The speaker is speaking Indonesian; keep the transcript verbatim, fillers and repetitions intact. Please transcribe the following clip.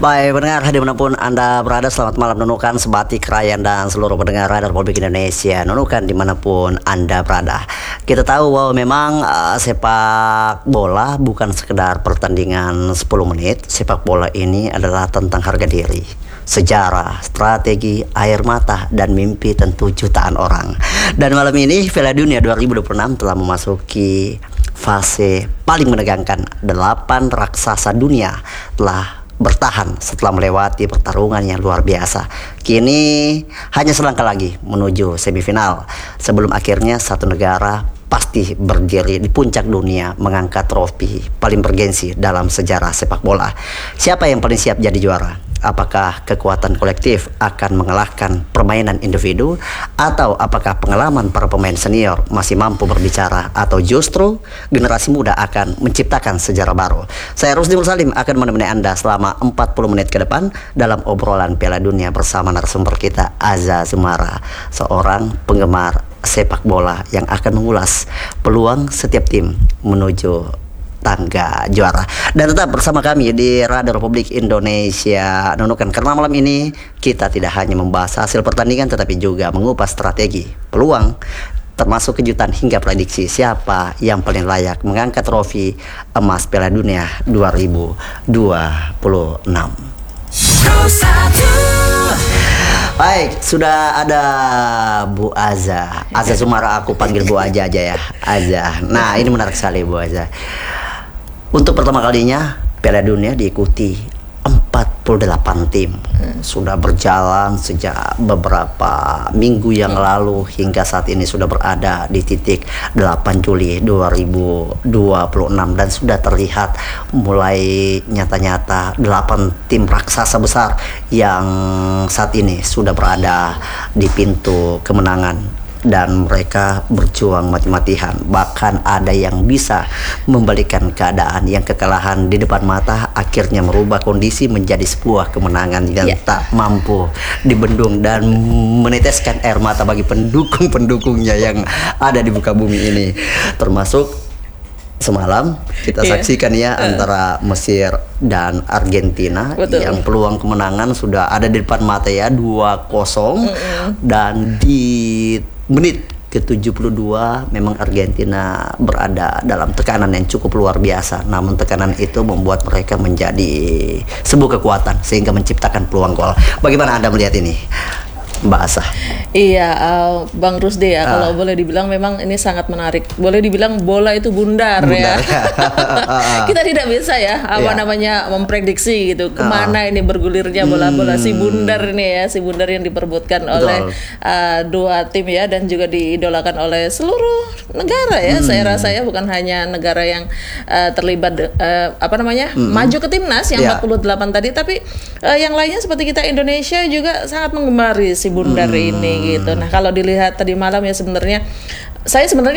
Baik pendengar, dimanapun Anda berada, selamat malam Nunukan, Sebatik, Krayan, dan seluruh pendengar Radio Republik Indonesia. Nunukan dimanapun Anda berada. Kita tahu bahwa memang uh, sepak bola bukan sekedar pertandingan sepuluh menit. Sepak bola ini adalah tentang harga diri, sejarah, strategi, air mata, dan mimpi tentu jutaan orang. Dan malam ini Piala Dunia dua ribu dua puluh enam telah memasuki fase paling menegangkan. Delapan raksasa dunia telah bertahan setelah melewati pertarungan yang luar biasa. Kini hanya selangkah lagi menuju semifinal, sebelum akhirnya satu negara pasti berdiri di puncak dunia mengangkat trofi paling bergensi dalam sejarah sepak bola. Siapa yang paling siap jadi juara? Apakah kekuatan kolektif akan mengalahkan permainan individu, atau apakah pengalaman para pemain senior masih mampu berbicara, atau justru generasi muda akan menciptakan sejarah baru? Saya Rusdi Mursalim akan menemani Anda selama empat puluh menit ke depan dalam obrolan Piala Dunia bersama narasumber kita, Aza Zumara, seorang penggemar sepak bola yang akan mengulas peluang setiap tim menuju tangga juara. Dan tetap bersama kami di Radio Republik Indonesia Nunukan, karena malam ini kita tidak hanya membahas hasil pertandingan tetapi juga mengupas strategi, peluang, termasuk kejutan hingga prediksi siapa yang paling layak mengangkat trofi emas Piala Dunia dua ribu dua puluh enam. Baik, sudah ada Bu Aza, Aza Zumara, aku panggil Bu Aja aja ya, Aza. Nah, ini menarik sekali Bu Aza. Untuk pertama kalinya Piala Dunia diikuti empat puluh delapan tim. Sudah berjalan sejak beberapa minggu yang lalu hingga saat ini sudah berada di titik delapan Juli dua ribu dua puluh enam, dan sudah terlihat mulai nyata-nyata delapan tim raksasa besar yang saat ini sudah berada di pintu kemenangan. Dan mereka berjuang mati-matian, bahkan ada yang bisa membalikan keadaan yang kekalahan di depan mata, akhirnya merubah kondisi menjadi sebuah kemenangan yang yeah. tak mampu dibendung dan meneteskan air mata bagi pendukung-pendukungnya yang ada di muka bumi ini. Termasuk semalam kita yeah. saksikan ya uh. antara Mesir dan Argentina. Betul. Yang peluang kemenangan sudah ada di depan mata ya, dua kosong. Mm-hmm. Dan di menit ke tujuh puluh dua memang Argentina berada dalam tekanan yang cukup luar biasa. Namun tekanan itu membuat mereka menjadi sebuah kekuatan sehingga menciptakan peluang gol. Bagaimana Anda melihat ini, Mbak Asa? Iya, uh, Bang Rusdi ya, uh. kalau boleh dibilang memang ini sangat menarik. Boleh dibilang bola itu bundar, bundar ya. Kita tidak bisa ya, apa yeah. namanya memprediksi gitu kemana uh. ini bergulirnya bola-bola hmm. si bundar ini ya, si bundar yang diperbutkan Betul. oleh uh, dua tim ya, dan juga diidolakan oleh seluruh negara ya. Hmm. Saya rasa ya, bukan hanya negara yang uh, terlibat uh, apa namanya hmm. maju ke timnas yang yeah. empat puluh delapan tadi, tapi uh, yang lainnya seperti kita Indonesia juga sangat menggemari si bundar hmm. ini gitu. Nah, kalau dilihat tadi malam ya, sebenarnya saya sebenarnya